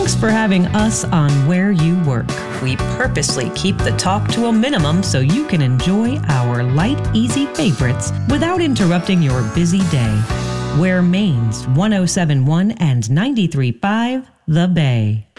Thanks for having us on Where You Work. We purposely keep the talk to a minimum so you can enjoy our light, easy favorites without interrupting your busy day. We're Maine's 107.1 and 93.5 The Bay.